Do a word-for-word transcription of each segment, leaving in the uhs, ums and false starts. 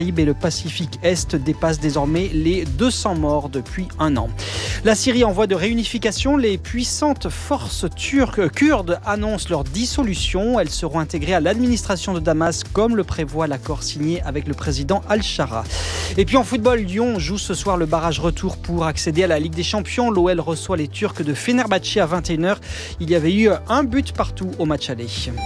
Et le Pacifique Est dépasse désormais les deux cents morts depuis un an. La Syrie en voie de réunification. Les puissantes forces turques kurdes annoncent leur dissolution. Elles seront intégrées à l'administration de Damas, comme le prévoit l'accord signé avec le président Al-Shara. Et puis en football, Lyon joue ce soir le barrage retour pour accéder à la Ligue des Champions. L'O L reçoit les Turcs de Fenerbahçe à vingt et une heures. Il y avait eu un but partout au match aller.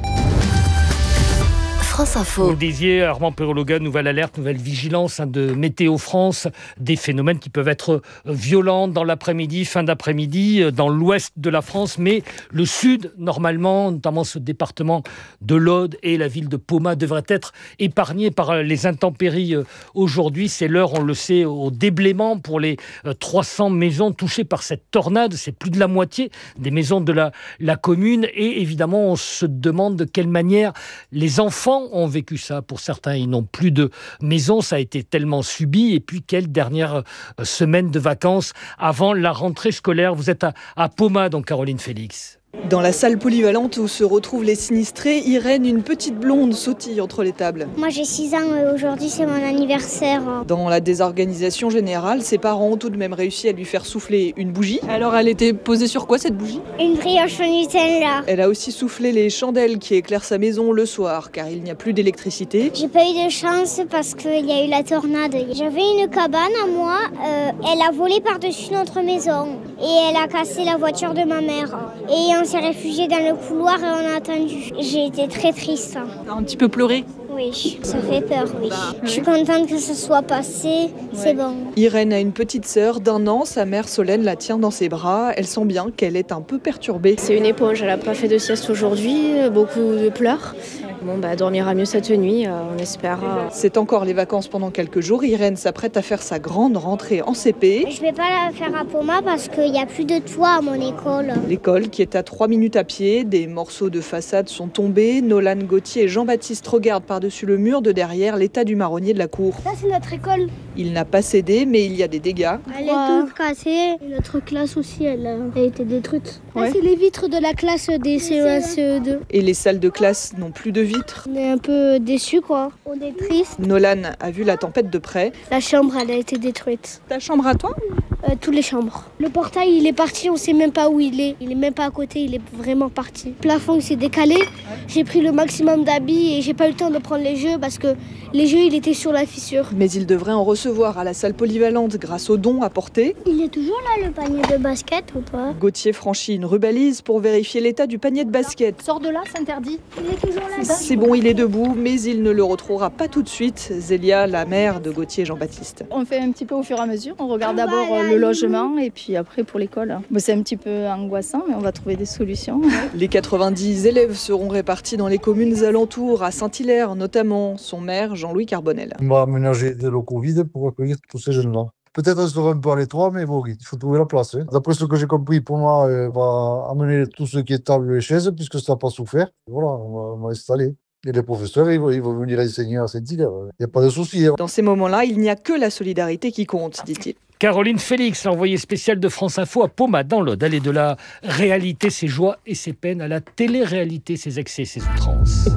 France Info. Vous le disiez, Armand Perrologa, nouvelle alerte, nouvelle vigilance hein, de Météo France, des phénomènes qui peuvent être violents dans l'après-midi, fin d'après-midi, dans l'ouest de la France, mais le sud, normalement, notamment ce département de l'Aude et la ville de Poma, devraient être épargnés par les intempéries aujourd'hui. C'est l'heure, on le sait, au déblaiement pour les trois cents maisons touchées par cette tornade. C'est plus de la moitié des maisons de la, la commune. Et évidemment, on se demande de quelle manière les enfants ont vécu ça. Pour certains, ils n'ont plus de maison, ça a été tellement subi. Et puis, quelle dernière semaine de vacances avant la rentrée scolaire. Vous êtes à, à Poma, donc Caroline Félix. Dans la salle polyvalente où se retrouvent les sinistrés, Irène, une petite blonde, sautille entre les tables. Moi j'ai six ans et aujourd'hui c'est mon anniversaire. Dans la désorganisation générale, ses parents ont tout de même réussi à lui faire souffler une bougie. Alors elle était posée sur quoi cette bougie ? Une brioche au Nutella. Elle a aussi soufflé les chandelles qui éclairent sa maison le soir car il n'y a plus d'électricité. J'ai pas eu de chance parce qu'il y a eu la tornade. J'avais une cabane à moi, euh, elle a volé par-dessus notre maison et elle a cassé la voiture de ma mère. Et on s'est réfugié dans le couloir et on a attendu. J'ai été très triste. T'as un petit peu pleuré ? Oui, ça fait peur, oui. Je suis contente que ce soit passé, c'est bon. Irène a une petite sœur d'un an, sa mère Solène la tient dans ses bras. Elle sent bien qu'elle est un peu perturbée. C'est une éponge, elle n'a pas fait de sieste aujourd'hui, beaucoup de pleurs. Bon, bah, elle dormira mieux cette nuit, euh, on espère. Euh... C'est encore les vacances pendant quelques jours. Irène s'apprête à faire sa grande rentrée en C P. Je vais pas la faire à Poma parce qu'il n'y a plus de toit à mon école. L'école qui est à trois minutes à pied, des morceaux de façade sont tombés. Nolan Gauthier et Jean-Baptiste regardent par-dessus le mur de derrière l'état du marronnier de la cour. Ça c'est notre école. Il n'a pas cédé, mais il y a des dégâts. Elle est toute cassée. Et notre classe aussi, elle a été détruite. Ouais. Ça c'est les vitres de la classe des C E un C E deux. Et les salles de classe n'ont plus de vitres. On est un peu déçus quoi. On est triste. Nolan a vu la tempête de près. La chambre, elle a été détruite. Ta chambre à toi ? Euh, toutes les chambres. Le portail, il est parti, on sait même pas où il est. Il est même pas à côté, il est vraiment parti. Le plafond, il s'est décalé. J'ai pris le maximum d'habits et j'ai pas eu le temps de prendre les jeux parce que les jeux, il était sur la fissure. Mais il devrait en recevoir à la salle polyvalente grâce aux dons apportés. Il est toujours là, le panier de basket ou pas ? Gauthier franchit une rubalise pour vérifier l'état du panier de basket. Sors de là, c'est interdit. Il est toujours là. C'est bon, il est debout, mais il ne le retrouvera pas tout de suite. Zélia, la mère de Gauthier et Jean-Baptiste. On fait un petit peu au fur et à mesure. On regarde d'abord le logement et puis après pour l'école. Bon, c'est un petit peu angoissant, mais on va trouver des solutions. Les quatre-vingt-dix élèves seront répartis dans les communes alentours, à Saint-Hilaire notamment. Son maire, Jean-Louis Carbonel. On va aménager des locaux vides pour accueillir tous ces jeunes-là. Peut-être un sera un peu à l'étroit, mais bon, il faut trouver la place. Hein. D'après ce que j'ai compris, pour moi, on va amener tout ce qui est table et chaises, puisque ça n'a pas souffert. Voilà, on va, on va installer. Et les professeurs, ils vont, ils vont venir enseigner à Saint-Hilaire. Il n'y a pas de souci. Hein. Dans ces moments-là, il n'y a que la solidarité qui compte, dit-il. Caroline Félix, l'envoyée spéciale de France Info à Poma, dans l'Aude. Aller de la réalité, ses joies et ses peines, à la télé-réalité, ses excès, ses outrances.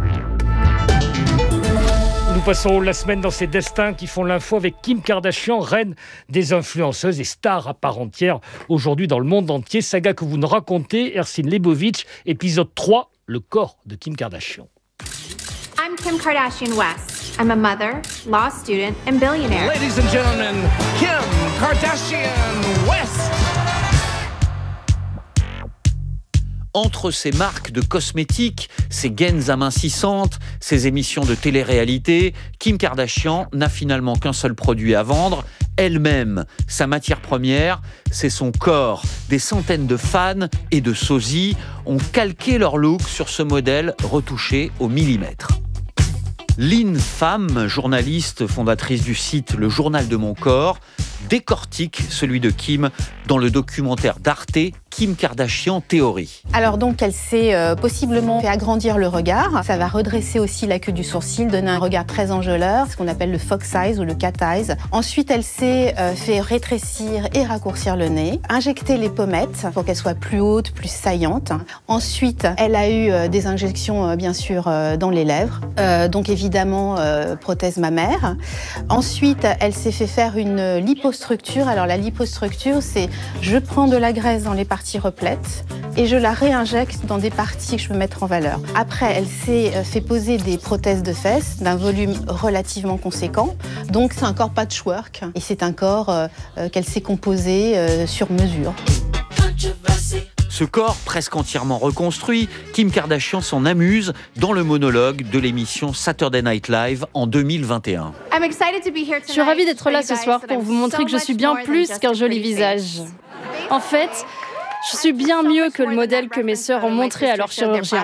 Nous passons la semaine dans ces destins qui font l'info avec Kim Kardashian, reine des influenceuses et star à part entière aujourd'hui dans le monde entier. Saga que vous nous racontez, Ersin Lebovitch, épisode trois, le corps de Kim Kardashian. I'm Kim Kardashian West. I'm a mother, law student, and billionaire. Ladies and gentlemen, Kim Kardashian West. Entre ses marques de cosmétiques, ses gaines amincissantes, ses émissions de télé-réalité, Kim Kardashian n'a finalement qu'un seul produit à vendre, elle-même. Sa matière première, c'est son corps. Des centaines de fans et de sosies ont calqué leur look sur ce modèle retouché au millimètre. Lynn Pham, journaliste fondatrice du site Le Journal de mon corps, décortique celui de Kim dans le documentaire d'Arte Kim Kardashian Theory. Alors donc, elle s'est euh, possiblement fait agrandir le regard. Ça va redresser aussi la queue du sourcil, donner un regard très enjôleur, ce qu'on appelle le fox eyes ou le cat eyes. Ensuite, elle s'est euh, fait rétrécir et raccourcir le nez, injecter les pommettes pour qu'elles soient plus hautes, plus saillantes. Ensuite, elle a eu euh, des injections, euh, bien sûr, euh, dans les lèvres. Euh, donc évidemment, euh, prothèse mammaire. Ensuite, elle s'est fait faire une lipostructure. Alors la lipostructure, c'est je prends de la graisse dans les parties replètes et je la réinjecte dans des parties que je veux mettre en valeur. Après, elle s'est fait poser des prothèses de fesses d'un volume relativement conséquent. Donc c'est un corps patchwork et c'est un corps euh, qu'elle s'est composé euh, sur mesure. Ce corps presque entièrement reconstruit, Kim Kardashian s'en amuse dans le monologue de l'émission Saturday Night Live en deux mille vingt et un. Je suis ravie d'être là ce soir pour vous montrer que je suis bien plus qu'un joli visage. En fait, je suis bien mieux que le modèle que mes sœurs ont montré à leurs chirurgiens.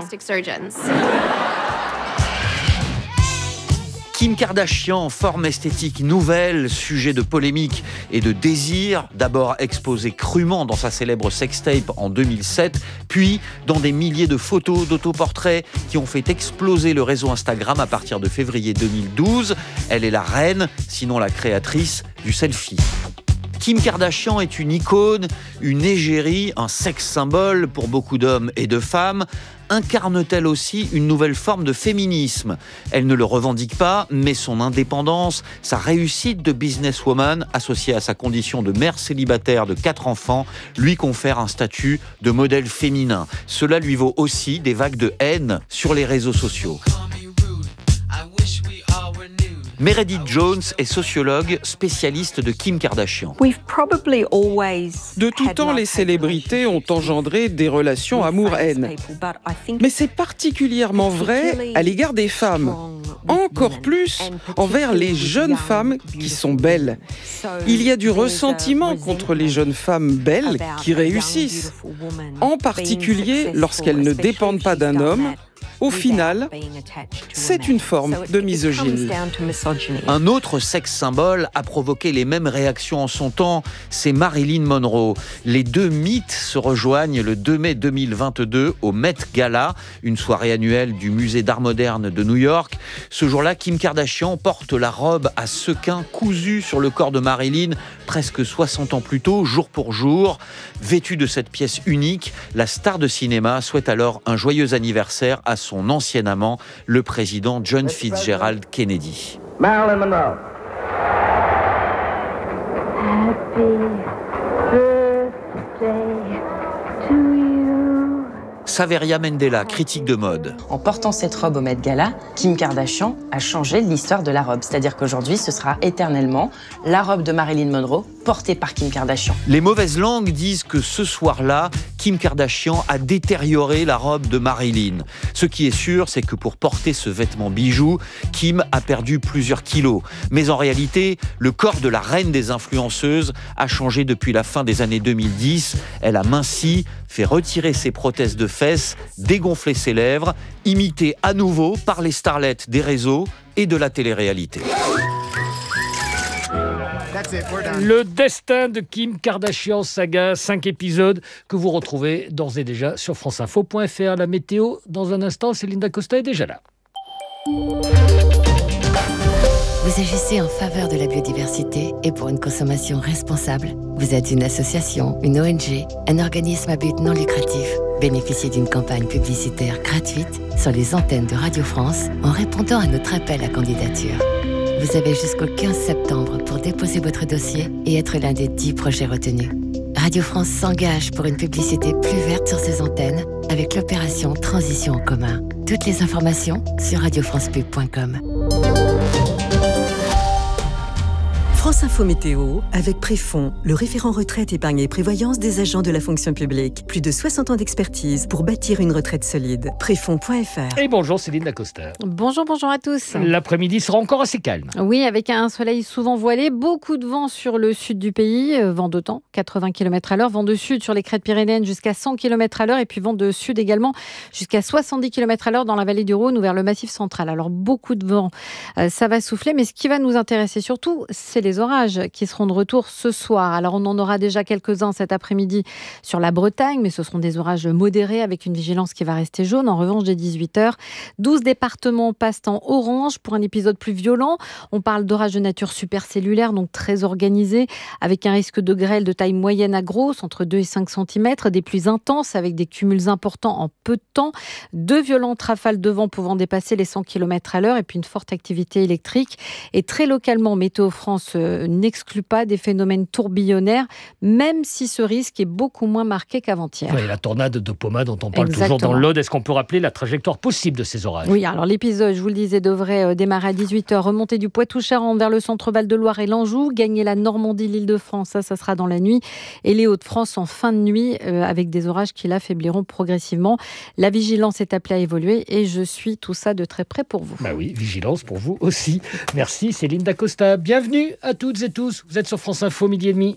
Kim Kardashian, forme esthétique nouvelle, sujet de polémique et de désir, d'abord exposé crûment dans sa célèbre sextape en deux mille sept, puis dans des milliers de photos, d'autoportraits qui ont fait exploser le réseau Instagram à partir de février deux mille douze. Elle est la reine, sinon la créatrice, du selfie. Kim Kardashian est une icône, une égérie, un sex symbole pour beaucoup d'hommes et de femmes. Incarne-t-elle aussi une nouvelle forme de féminisme ? Elle ne le revendique pas, mais son indépendance, sa réussite de businesswoman, associée à sa condition de mère célibataire de quatre enfants, lui confère un statut de modèle féminin. Cela lui vaut aussi des vagues de haine sur les réseaux sociaux. Meredith Jones est sociologue, spécialiste de Kim Kardashian. De tout temps, les célébrités ont engendré des relations amour-haine. Mais c'est particulièrement vrai à l'égard des femmes. Encore plus envers les jeunes femmes qui sont belles. Il y a du ressentiment contre les jeunes femmes belles qui réussissent. En particulier lorsqu'elles ne dépendent pas d'un homme. Au final, c'est une forme de misogynie. Un autre sexe symbole a provoqué les mêmes réactions en son temps, c'est Marilyn Monroe. Les deux mythes se rejoignent le deux mai deux mille vingt-deux au Met Gala, une soirée annuelle du musée d'art moderne de New York. Ce jour-là, Kim Kardashian porte la robe à sequins cousue sur le corps de Marilyn presque soixante ans plus tôt, jour pour jour. Vêtue de cette pièce unique, la star de cinéma souhaite alors un joyeux anniversaire à son ancien amant, le président John Fitzgerald Kennedy. Marilyn Monroe. Happy birthday to you. Saveria Mendela, critique de mode. En portant cette robe au Met Gala, Kim Kardashian a changé l'histoire de la robe. C'est-à-dire qu'aujourd'hui, ce sera éternellement la robe de Marilyn Monroe portée par Kim Kardashian. Les mauvaises langues disent que ce soir-là, Kim Kardashian a détérioré la robe de Marilyn. Ce qui est sûr, c'est que pour porter ce vêtement bijou, Kim a perdu plusieurs kilos. Mais en réalité, le corps de la reine des influenceuses a changé depuis la fin des années deux mille dix. Elle a minci, fait retirer ses prothèses de fesses, dégonflé ses lèvres, imité à nouveau par les starlettes des réseaux et de la télé-réalité. Le destin de Kim Kardashian saga, cinq épisodes que vous retrouvez d'ores et déjà sur franceinfo point f r. La météo, dans un instant, Céline Dacosta est déjà là. Vous agissez en faveur de la biodiversité et pour une consommation responsable. Vous êtes une association, une O N G, un organisme à but non lucratif. Bénéficiez d'une campagne publicitaire gratuite sur les antennes de Radio France en répondant à notre appel à candidature. Vous avez jusqu'au quinze septembre pour déposer votre dossier et être l'un des dix projets retenus. Radio France s'engage pour une publicité plus verte sur ses antennes avec l'opération Transition en commun. Toutes les informations sur radio france pub point com. France Info Météo, avec Préfond, le référent retraite, épargne et prévoyance des agents de la fonction publique. Plus de soixante ans d'expertise pour bâtir une retraite solide. Préfond point f r. Et bonjour Céline Dacosta. Bonjour, bonjour à tous. L'après-midi sera encore assez calme. Oui, avec un soleil souvent voilé, beaucoup de vent sur le sud du pays, vent d'OTAN, quatre-vingts kilomètres à l'heure, vent de sud sur les crêtes pyrénéennes jusqu'à cent kilomètres à l'heure et puis vent de sud également jusqu'à soixante-dix kilomètres à l'heure dans la vallée du Rhône ou vers le massif central. Alors beaucoup de vent, euh, ça va souffler, mais ce qui va nous intéresser surtout, c'est les des orages qui seront de retour ce soir. Alors on en aura déjà quelques-uns cet après-midi sur la Bretagne, mais ce seront des orages modérés avec une vigilance qui va rester jaune. En revanche, dès dix-huit heures, douze départements passent en orange pour un épisode plus violent. On parle d'orages de nature supercellulaire, donc très organisés, avec un risque de grêle de taille moyenne à grosse, entre deux et cinq centimètres, des pluies intenses avec des cumuls importants en peu de temps, de violentes rafales de vent pouvant dépasser les cent kilomètres à l'heure et puis une forte activité électrique. Et très localement, Météo France euh, n'exclut pas des phénomènes tourbillonnaires, même si ce risque est beaucoup moins marqué qu'avant-hier. Oui, la tornade de Poma dont on parle Exactement. toujours dans l'Aude, est-ce qu'on peut rappeler la trajectoire possible de ces orages ? Oui, alors l'épisode, je vous le disais, devrait euh, démarrer à dix-huit heures, remonter du Poitou-Charentes vers le centre Val-de-Loire et l'Anjou, gagner la Normandie, l'Île-de-France, ça, ça sera dans la nuit, et les Hauts-de-France en fin de nuit, euh, avec des orages qui l'affaibliront progressivement. La vigilance est appelée à évoluer et je suis tout ça de très près pour vous. Bah oui, vigilance pour vous aussi. Merci Céline Dacosta. Bienvenue à toutes et tous. Vous êtes sur France Info, midi et demi.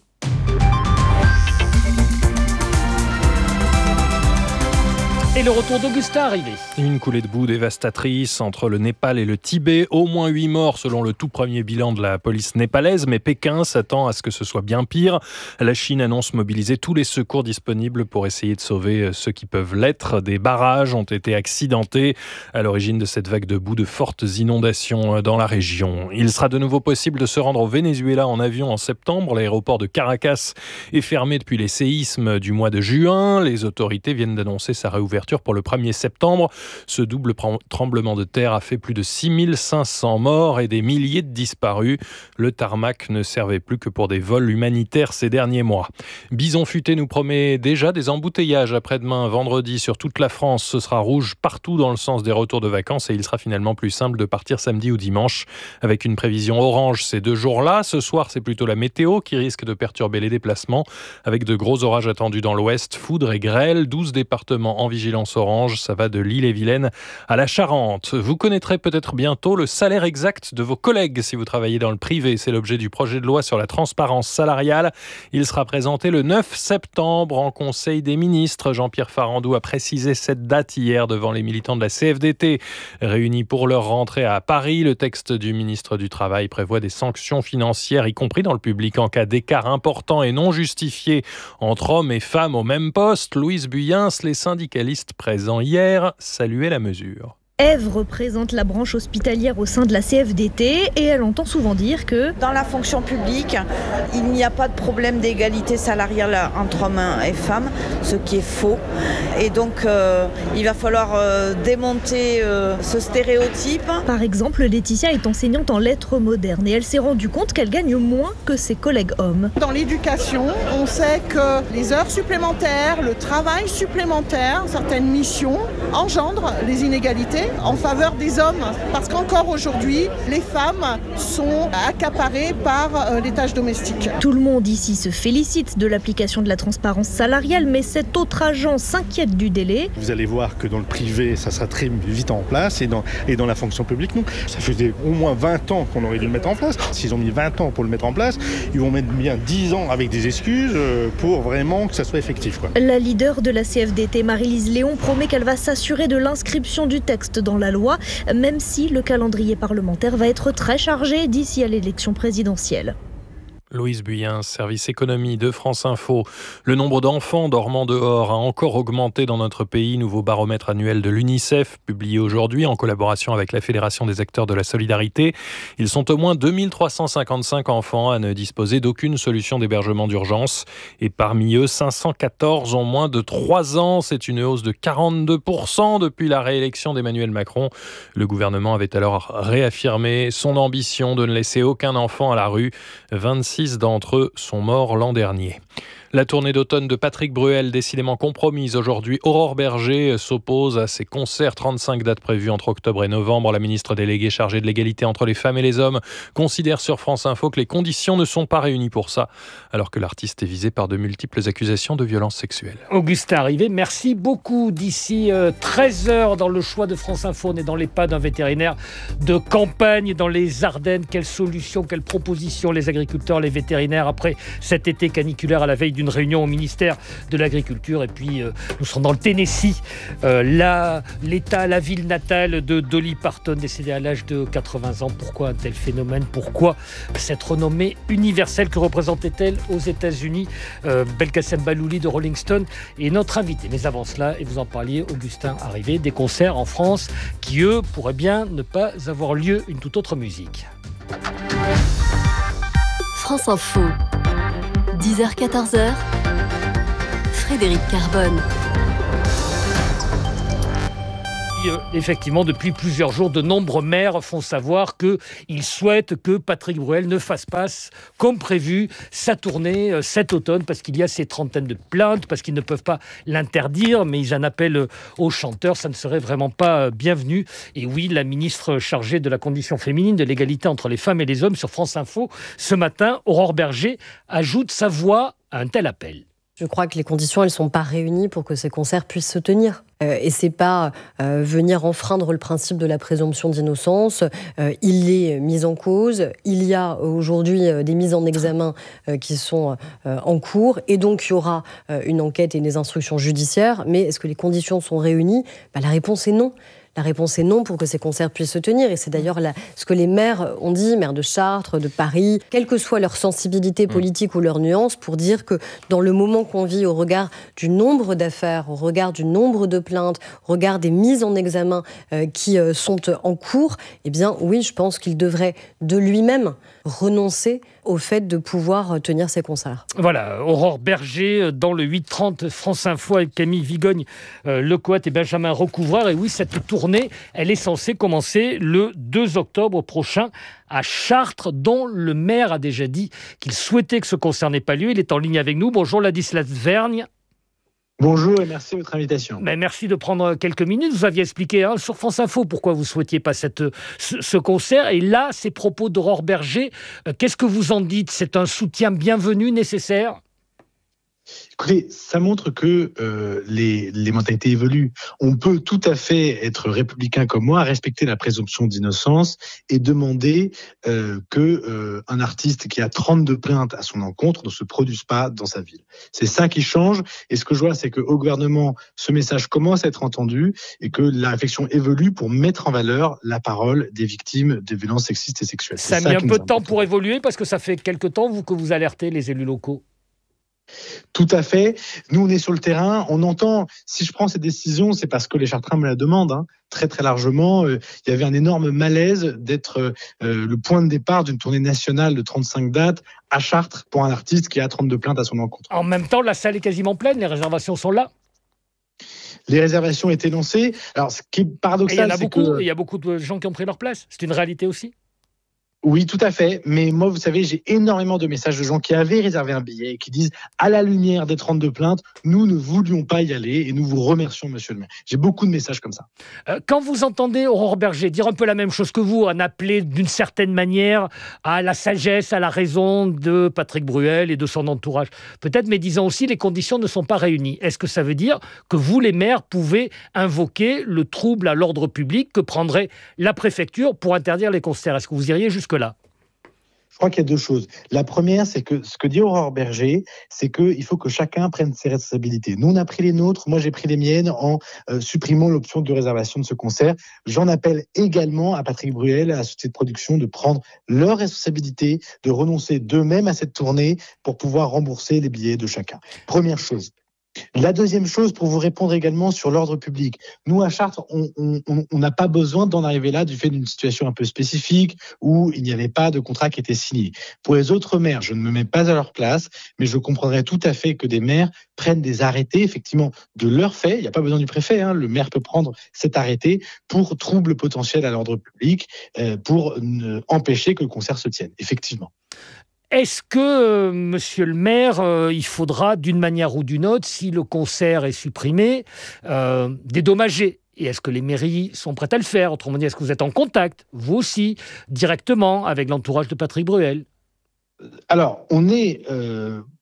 Et le retour d'Augustin arrivé. Une coulée de boue dévastatrice entre le Népal et le Tibet. Au moins huit morts selon le tout premier bilan de la police népalaise, mais Pékin s'attend à ce que ce soit bien pire. La Chine annonce mobiliser tous les secours disponibles pour essayer de sauver ceux qui peuvent l'être. Des barrages ont été accidentés à l'origine de cette vague de boue, de fortes inondations dans la région. Il sera de nouveau possible de se rendre au Venezuela en avion en septembre. L'aéroport de Caracas est fermé depuis les séismes du mois de juin. Les autorités viennent d'annoncer sa réouverture pour le premier septembre. Ce double tremblement de terre a fait plus de six mille cinq cents morts et des milliers de disparus. Le tarmac ne servait plus que pour des vols humanitaires ces derniers mois. Bison Futé nous promet déjà des embouteillages après-demain, vendredi, sur toute la France. Ce sera rouge partout dans le sens des retours de vacances et il sera finalement plus simple de partir samedi ou dimanche avec une prévision orange ces deux jours-là. Ce soir, c'est plutôt la météo qui risque de perturber les déplacements avec de gros orages attendus dans l'ouest, foudre et grêle, douze départements en vigilance orange, ça va de l'Ille-et-Vilaine à la Charente. Vous connaîtrez peut-être bientôt le salaire exact de vos collègues si vous travaillez dans le privé. C'est l'objet du projet de loi sur la transparence salariale. Il sera présenté le neuf septembre en Conseil des ministres. Jean-Pierre Farandou a précisé cette date hier devant les militants de la C F D T. Réunis pour leur rentrée à Paris, le texte du ministre du Travail prévoit des sanctions financières, y compris dans le public, en cas d'écart important et non justifié entre hommes et femmes au même poste. Louise Buyens, les syndicalistes présents hier, saluaient la mesure. Ève représente la branche hospitalière au sein de la C F D T et elle entend souvent dire que dans la fonction publique, il n'y a pas de problème d'égalité salariale entre hommes et femmes, ce qui est faux. Et donc, euh, il va falloir euh, démonter euh, ce stéréotype. Par exemple, Laetitia est enseignante en lettres modernes et elle s'est rendue compte qu'elle gagne moins que ses collègues hommes. Dans l'éducation, on sait que les heures supplémentaires, le travail supplémentaire, certaines missions engendrent les inégalités en faveur des hommes, parce qu'encore aujourd'hui, les femmes sont accaparées par euh, les tâches domestiques. Tout le monde ici se félicite de l'application de la transparence salariale, mais cet autre agent s'inquiète du délai. Vous allez voir que dans le privé, ça sera très vite en place, et dans, et dans la fonction publique, non. Ça faisait au moins vingt ans qu'on aurait dû le mettre en place. S'ils ont mis vingt ans pour le mettre en place, ils vont mettre bien dix ans avec des excuses pour vraiment que ça soit effectif, quoi. La leader de la C F D T, Marie-Lise Léon, promet qu'elle va s'assurer de l'inscription du texte dans la loi, même si le calendrier parlementaire va être très chargé d'ici à l'élection présidentielle. Louise Buyens, service économie de France Info. Le nombre d'enfants dormant dehors a encore augmenté dans notre pays. Nouveau baromètre annuel de l'UNICEF, publié aujourd'hui en collaboration avec la Fédération des acteurs de la solidarité. Ils sont au moins deux mille trois cent cinquante-cinq enfants à ne disposer d'aucune solution d'hébergement d'urgence. Et parmi eux, cinq cent quatorze ont moins de trois ans. C'est une hausse de quarante-deux pour cent depuis la réélection d'Emmanuel Macron. Le gouvernement avait alors réaffirmé son ambition de ne laisser aucun enfant à la rue. vingt-six d'entre eux sont morts l'an dernier. La tournée d'automne de Patrick Bruel, décidément compromise aujourd'hui. Aurore Berger s'oppose à ses concerts. trente-cinq dates prévues entre octobre et novembre. La ministre déléguée chargée de l'égalité entre les femmes et les hommes considère sur France Info que les conditions ne sont pas réunies pour ça, alors que l'artiste est visé par de multiples accusations de violences sexuelles. Augustin Arrivé, merci beaucoup. D'ici euh, treize heures, dans le choix de France Info, on est dans les pas d'un vétérinaire de campagne dans les Ardennes. Quelles solutions, quelles propositions les agriculteurs, les vétérinaires, après cet été caniculaire à la veille d'une réunion au ministère de l'Agriculture. Et puis, euh, nous serons dans le Tennessee, euh, là, l'État, la ville natale de Dolly Parton, décédée à l'âge de quatre-vingts ans. Pourquoi un tel phénomène ? Pourquoi cette renommée universelle que représentait-elle aux États-Unis ? euh, Belkacem Balouli de Rolling Stone est notre invité. Mais avant cela, et vous en parliez, Augustin Arrivé, des concerts en France qui, eux, pourraient bien ne pas avoir lieu, une toute autre musique. France Info, dix heures quatorze heures, Frédéric Carbone. Effectivement, depuis plusieurs jours, de nombreux maires font savoir qu'ils souhaitent que Patrick Bruel ne fasse pas, comme prévu, sa tournée cet automne, parce qu'il y a ces trentaines de plaintes, parce qu'ils ne peuvent pas l'interdire, mais ils en appellent aux chanteurs. Ça ne serait vraiment pas bienvenu. Et oui, la ministre chargée de la condition féminine, de l'égalité entre les femmes et les hommes sur France Info, ce matin, Aurore Berger, ajoute sa voix à un tel appel. Je crois que les conditions, elles ne sont pas réunies pour que ces concerts puissent se tenir. Euh, et c'est pas euh, venir enfreindre le principe de la présomption d'innocence. Euh, il est mis en cause. Il y a aujourd'hui euh, des mises en examen euh, qui sont euh, en cours. Et donc, il y aura euh, une enquête et des instructions judiciaires. Mais est-ce que les conditions sont réunies ? Bah, la réponse est non. La réponse est non pour que ces concerts puissent se tenir. Et c'est d'ailleurs la, ce que les maires ont dit, maires de Chartres, de Paris, quelle que soit leur sensibilité politique mmh. ou leur nuance, pour dire que dans le moment qu'on vit, au regard du nombre d'affaires, au regard du nombre de plaintes, au regard des mises en examen euh, qui euh, sont en cours, eh bien oui, je pense qu'il devrait de lui-même renoncer au fait de pouvoir tenir ces concerts. Voilà, Aurore Berger dans le huit trente France Info avec Camille Vigogne, euh, Lecoat et Benjamin Recouvreur. Et oui, cette tournée, elle est censée commencer le deux octobre prochain à Chartres, dont le maire a déjà dit qu'il souhaitait que ce concert n'ait pas lieu. Il est en ligne avec nous. Bonjour Ladislas Vergne. Bonjour et merci de votre invitation. Mais merci de prendre quelques minutes. Vous aviez expliqué hein, sur France Info pourquoi vous ne souhaitiez pas cette, ce, ce concert. Et là, ces propos d'Aurore Berger, euh, qu'est-ce que vous en dites ? C'est un soutien bienvenu, nécessaire ? Écoutez, ça montre que euh, les, les mentalités évoluent. On peut tout à fait être républicain comme moi, respecter la présomption d'innocence et demander euh, que euh, un artiste qui a trente-deux plaintes à son encontre ne se produise pas dans sa ville. C'est ça qui change. Et ce que je vois, c'est qu'au gouvernement, ce message commence à être entendu et que la réflexion évolue pour mettre en valeur la parole des victimes des violences sexistes et sexuelles. Ça a mis un peu de temps pour évoluer parce que ça fait quelque temps vous, que vous alertez les élus locaux. Tout à fait. Nous, on est sur le terrain. On entend, si je prends cette décision, c'est parce que les Chartrains me la demandent, hein, très très largement. Euh, il y avait un énorme malaise d'être euh, le point de départ d'une tournée nationale de trente-cinq dates à Chartres pour un artiste qui a trente-deux plaintes à son encontre. En même temps, la salle est quasiment pleine, les réservations sont là. Les réservations étaient lancées. Alors, ce qui est paradoxal, il y en a c'est beaucoup, que... il y a beaucoup de gens qui ont pris leur place. C'est une réalité aussi. Oui, tout à fait. Mais moi, vous savez, j'ai énormément de messages de gens qui avaient réservé un billet et qui disent, à la lumière des trente-deux plaintes, nous ne voulions pas y aller et nous vous remercions, monsieur le maire. J'ai beaucoup de messages comme ça. Euh, quand vous entendez Aurore Berger dire un peu la même chose que vous, en appeler d'une certaine manière à la sagesse, à la raison de Patrick Bruel et de son entourage, peut-être, mais disons aussi, les conditions ne sont pas réunies. Est-ce que ça veut dire que vous, les maires, pouvez invoquer le trouble à l'ordre public que prendrait la préfecture pour interdire les concerts ? Est-ce que vous iriez jusque-là ? Je crois qu'il y a deux choses. La première, c'est que ce que dit Aurore Berger, c'est qu'il faut que chacun prenne ses responsabilités. Nous, on a pris les nôtres, moi j'ai pris les miennes en euh, supprimant l'option de réservation de ce concert. J'en appelle également à Patrick Bruel, à la société de production, de prendre leurs responsabilités, de renoncer d'eux-mêmes à cette tournée pour pouvoir rembourser les billets de chacun. Première chose. La deuxième chose, pour vous répondre également sur l'ordre public. Nous, à Chartres, on n'a pas besoin d'en arriver là du fait d'une situation un peu spécifique où il n'y avait pas de contrat qui était signé. Pour les autres maires, je ne me mets pas à leur place, mais je comprendrais tout à fait que des maires prennent des arrêtés, effectivement, de leur fait. Il n'y a pas besoin du préfet, hein. Le maire peut prendre cet arrêté pour trouble potentiel à l'ordre public, euh, pour euh, empêcher que le concert se tienne, effectivement. Est-ce que, euh, monsieur le maire, euh, il faudra, d'une manière ou d'une autre, si le concert est supprimé, euh, dédommager ? Et est-ce que les mairies sont prêtes à le faire ? Autrement dit, est-ce que vous êtes en contact, vous aussi, directement, avec l'entourage de Patrick Bruel ? Alors, on est... Euh...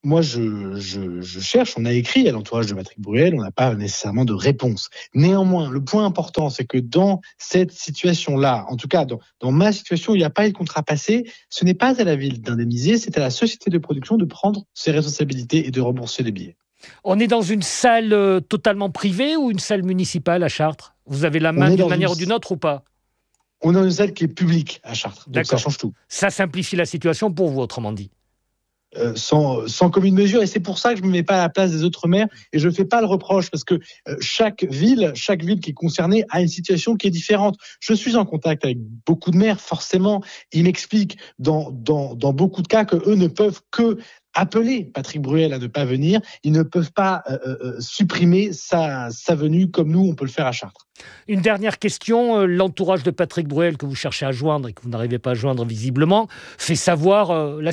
moi, je, je, je cherche, on a écrit à l'entourage de Patrick Bruel, on n'a pas nécessairement de réponse. Néanmoins, le point important, c'est que dans cette situation-là, en tout cas dans, dans ma situation où il n'y a pas eu de contrat passé, ce n'est pas à la ville d'indemniser, c'est à la société de production de prendre ses responsabilités et de rembourser les billets. On est dans une salle euh, totalement privée ou une salle municipale à Chartres ? Vous avez la main d'une manière une... ou d'une autre ou pas ? On est dans une salle qui est publique à Chartres, donc D'accord. ça change tout. Ça simplifie la situation pour vous, autrement dit. Euh, sans, sans commune mesure, et c'est pour ça que je ne me mets pas à la place des autres maires et je ne fais pas le reproche parce que euh, chaque ville, chaque ville qui est concernée a une situation qui est différente. Je suis en contact avec beaucoup de maires, forcément, ils m'expliquent dans, dans, dans beaucoup de cas qu'eux ne peuvent que appeler Patrick Bruel à ne pas venir, ils ne peuvent pas euh, euh, supprimer sa, sa venue comme nous, on peut le faire à Chartres. Une dernière question, l'entourage de Patrick Bruel que vous cherchez à joindre et que vous n'arrivez pas à joindre visiblement, fait savoir euh, la